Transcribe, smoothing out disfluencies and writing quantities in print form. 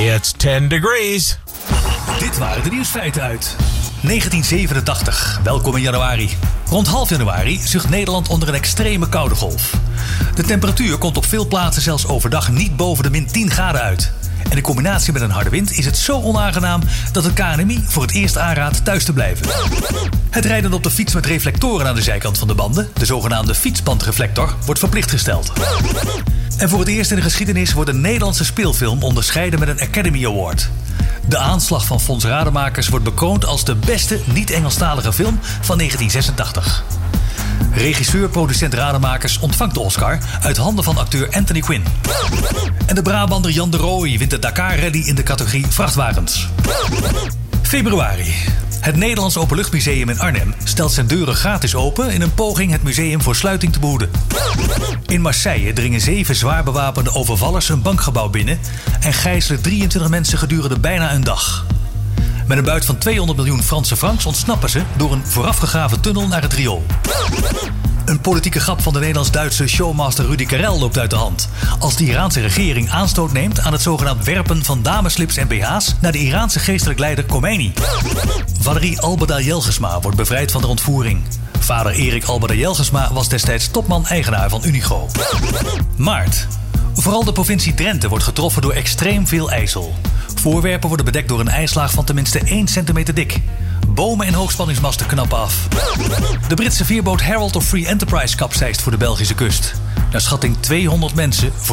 It's 10 degrees. Dit waren de nieuwsfeiten uit 1987. Welkom in januari. Rond half januari zucht Nederland onder een extreme koude golf. De temperatuur komt op veel plaatsen zelfs overdag niet boven de min 10 graden uit. En in combinatie met een harde wind is het zo onaangenaam dat het KNMI voor het eerst aanraadt thuis te blijven. Het rijden op de fiets met reflectoren aan de zijkant van de banden, de zogenaamde fietsbandreflector, wordt verplicht gesteld. En voor het eerst in de geschiedenis wordt een Nederlandse speelfilm onderscheiden met een Academy Award. De Aanslag van Fons Rademakers wordt bekroond als de beste niet-Engelstalige film van 1986. Regisseur, producent Rademakers ontvangt de Oscar uit handen van acteur Anthony Quinn. En de Brabander Jan de Rooij wint de Dakar Rally in de categorie vrachtwagens. Februari. Het Nederlands Openluchtmuseum in Arnhem stelt zijn deuren gratis open in een poging het museum voor sluiting te behoeden. In Marseille dringen 7 zwaar bewapende overvallers een bankgebouw binnen en gijzelen 23 mensen gedurende bijna een dag. Met een buit van 200 miljoen Franse francs ontsnappen ze door een voorafgegraven tunnel naar het riool. Een politieke grap van de Nederlands-Duitse showmaster Rudi Carrel loopt uit de hand als de Iraanse regering aanstoot neemt aan het zogenaamd werpen van dameslips en BH's naar de Iraanse geestelijk leider Khomeini. Valerie Albeda Jelgesma wordt bevrijd van de ontvoering. Vader Erik Albeda Jelgesma was destijds topman-eigenaar van Unigo. Maart. Vooral de provincie Drenthe wordt getroffen door extreem veel ijzel. Voorwerpen worden bedekt door een ijslaag van tenminste 1 centimeter dik. Bomen en hoogspanningsmasten knappen af. De Britse veerboot Herald of Free Enterprise kapseist voor de Belgische kust. Naar schatting 200 mensen